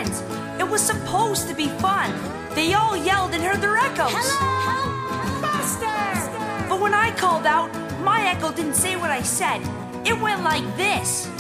friends. It was supposed to be fun. They all yelled and heard their echoes. Hello, Buster! But when I called out, my echo didn't say what I said. It went like this.